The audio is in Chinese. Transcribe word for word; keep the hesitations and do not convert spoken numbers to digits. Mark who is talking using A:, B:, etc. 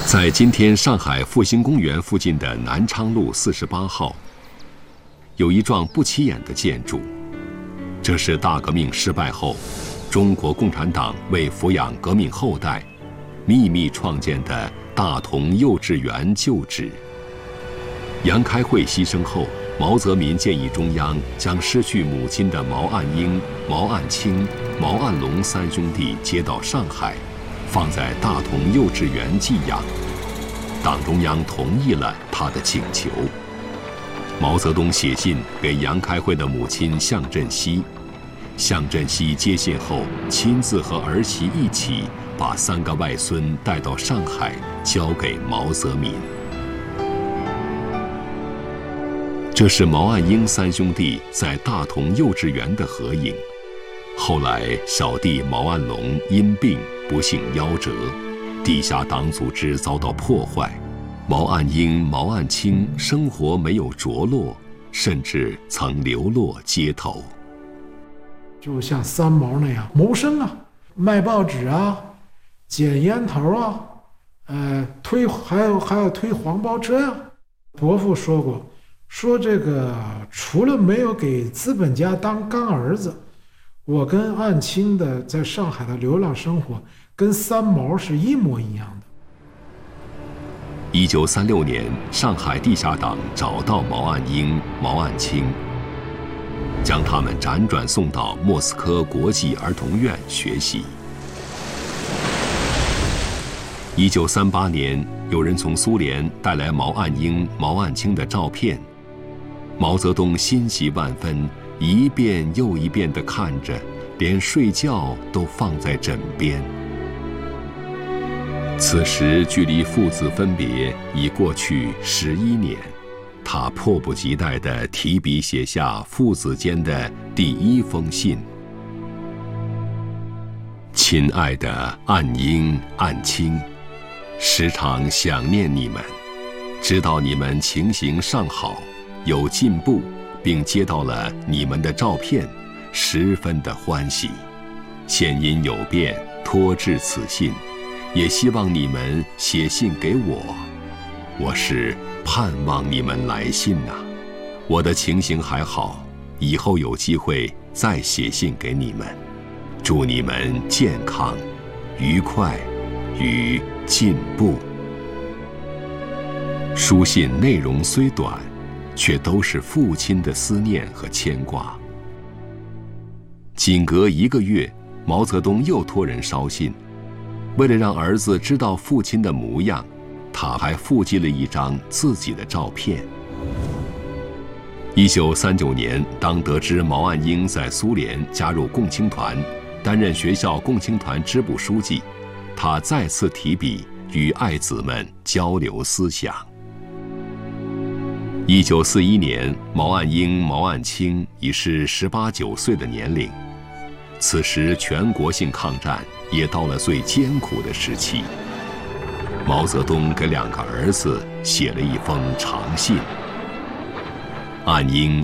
A: 在今天上海复兴公园附近的南昌路四十八号，有一幢不起眼的建筑，这是大革命失败后，中国共产党为抚养革命后代，秘密创建的大同幼稚园旧址。杨开慧牺牲后，毛泽民建议中央将失去母亲的毛岸英、毛岸青、毛岸龙三兄弟接到上海，放在大同幼稚园寄养。党中央同意了他的请求。毛泽东写信给杨开慧的母亲向振熙，向振熙接信后，亲自和儿媳一起把三个外孙带到上海，交给毛泽民。这是毛岸英三兄弟在大同幼稚园的合影。后来，小弟毛岸龙因病不幸夭折，地下党组织遭到破坏，毛岸英、毛岸青生活没有着落，甚至曾流落街头。
B: 就像三毛那样谋生啊，卖报纸啊，捡烟头啊，呃，推还有还有推黄包车呀、啊。伯父说过，说这个除了没有给资本家当干儿子，我跟岸青的在上海的流浪生活跟三毛是一模一样的。
A: 一九三六年，上海地下党找到毛岸英、毛岸青，将他们辗转送到莫斯科国际儿童院学习。一九三八年，有人从苏联带来毛岸英、毛岸青的照片，毛泽东欣喜万分，一遍又一遍地看着，连睡觉都放在枕边。此时距离父子分别已过去十一年，他迫不及待地提笔写下父子间的第一封信：亲爱的岸英、岸青，时常想念你们，知道你们情形尚好，有进步，并接到了你们的照片，十分的欢喜。现因有变，托致此信，也希望你们写信给我。我是盼望你们来信呐、啊。我的情形还好，以后有机会再写信给你们。祝你们健康、愉快与进步。书信内容虽短，却都是父亲的思念和牵挂。仅隔一个月，毛泽东又托人捎信，为了让儿子知道父亲的模样，他还附寄了一张自己的照片。一九三九年，当得知毛岸英在苏联加入共青团，担任学校共青团支部书记，他再次提笔与爱子们交流思想。一九四一年，毛岸英、毛岸青已是十八九岁的年龄，此时全国性抗战也到了最艰苦的时期。毛泽东给两个儿子写了一封长信。岸英、